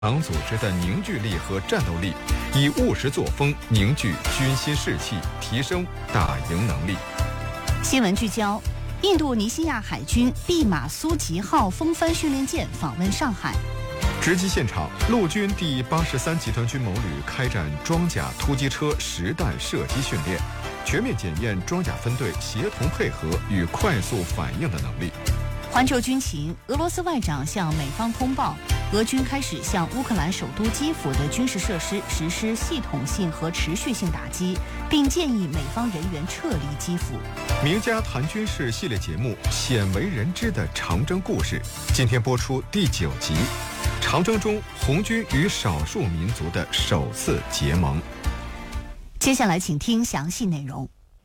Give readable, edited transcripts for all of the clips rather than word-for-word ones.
党组织的凝聚力和战斗力，以务实作风凝聚军心士气，提升打赢能力。 新闻聚焦：印度尼西亚海军毕马苏吉号风帆训练舰访问上海。 直击现场，陆军第83集团军某旅开展装甲突击车实弹射击训练，全面检验装甲分队协同配合与快速反应的能力。 环球军情：俄罗斯外长向美方通报，俄军开始向乌克兰首都基辅的军事设施实施系统性和持续性打击，并建议美方人员撤离基辅。 名家谈军事系列节目《鲜为人知的长征故事》今天播出第9集。长征中，红军与少数民族的首次结盟。 接下来，请听详细内容。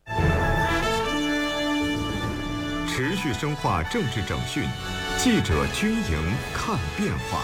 持续深化政治整训，记者军营看变化。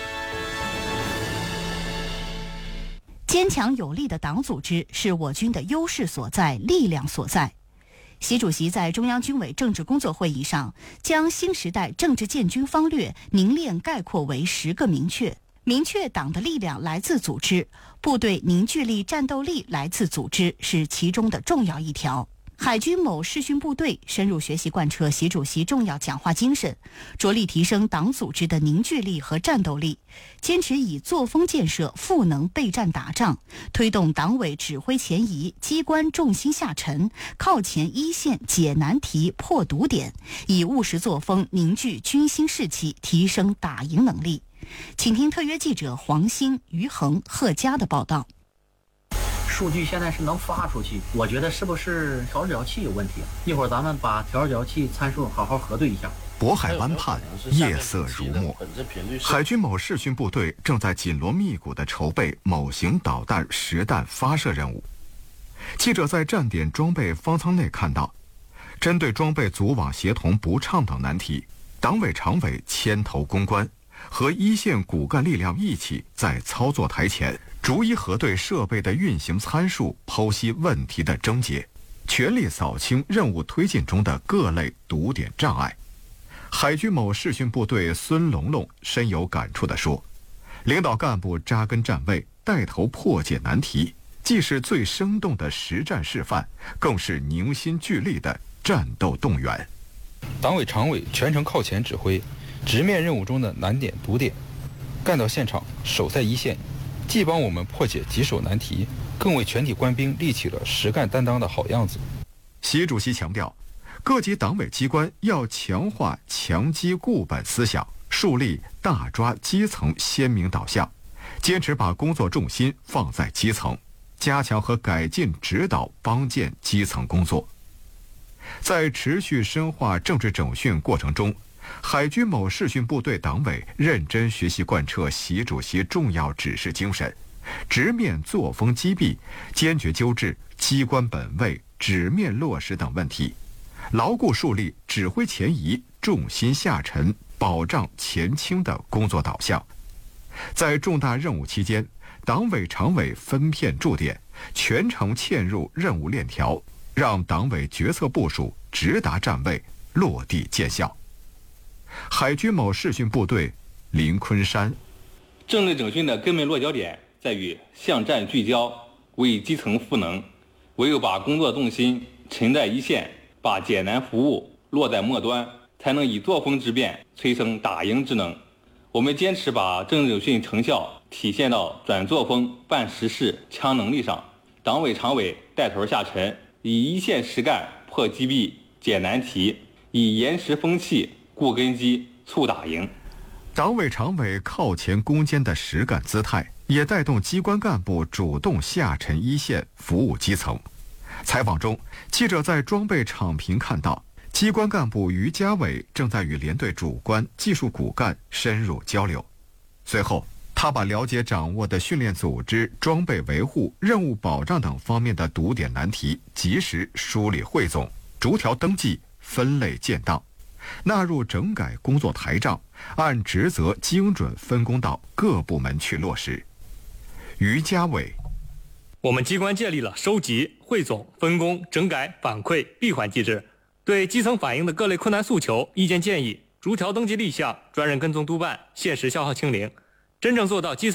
坚强有力的党组织是我军的优势所在、力量所在。习主席在中央军委政治工作会议上，将新时代政治建军方略凝练概括为10个明确党的力量来自组织，部队凝聚力、战斗力来自组织是其中的重要一条。海军某视训部队深入学习贯彻习主席重要讲话精神，着力提升党组织的凝聚力和战斗力，坚持以作风建设赋能备战打仗，推动党委指挥前移，机关重心下沉，靠前一线解难题、破堵点，以务实作风凝聚军心士气，提升打赢能力。请听特约记者黄兴、于恒、贺佳的报道。 数据现在是能发出去，我觉得是不是调角器有问题？一会儿咱们把调角器参数好好核对一下。 渤海湾畔夜色如墨，海军某视训部队正在紧锣密鼓地筹备某型导弹实弹发射任务。记者在站点装备方舱内看到，针对装备组网协同不畅等难题，党委常委牵头攻关，和一线骨干力量一起在操作台前逐一核对设备的运行参数，剖析问题的症结，全力扫清任务推进中的各类堵点障碍。海军某视训部队孙龙龙深有感触地说，领导干部扎根站位，带头破解难题，既是最生动的实战示范，更是凝心聚力的战斗动员。 党委常委全程靠前指挥，直面任务中的难点堵点，干到现场，守在一线，既帮我们破解棘手难题，更为全体官兵立起了实干担当的好样子。 习主席强调，各级党委机关要强化强基固本思想，树立大抓基层鲜明导向，坚持把工作重心放在基层，加强和改进指导帮建基层工作。在持续深化政治整训过程中，海军某视训部队党委认真学习贯彻习主席重要指示精神，直面作风积弊，坚决纠治机关本位、纸面落实等问题，牢固树立指挥前移、重心下沉、保障前倾的工作导向。在重大任务期间，党委常委分片驻点，全程嵌入任务链条，让党委决策部署直达站位，落地见效。海军某视训部队林昆山， 政治整训的根本落脚点在于向战聚焦，为基层赋能。唯有把工作重心沉在一线，把艰难服务落在末端，才能以作风之变催生打赢之能。我们坚持把政治整训成效体现到转作风、办实事、强能力上。党委常委带头下沉，以一线实干破积弊、解难题，以严实风气固根基、促打赢。 党委常委靠前攻坚的实干姿态，也带动机关干部主动下沉一线，服务基层。采访中，记者在装备场坪看到，机关干部于家伟正在与连队主官、技术骨干深入交流。随后，他把了解掌握的训练组织、装备维护、任务保障等方面的堵点难题及时梳理汇总，逐条登记、分类建档，纳入整改工作台账，按职责精准分工到各部门去落实。于家伟， 我们机关建立了收集、汇总、分工、整改、反馈闭环机制，对基层反映的各类困难诉求、意见建议逐条登记立项，专人跟踪督办，限时消耗清零。 真正做到基层